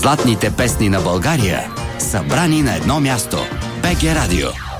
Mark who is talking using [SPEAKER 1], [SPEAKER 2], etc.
[SPEAKER 1] Златните песни на България, събрани на едно място. БГ Радио.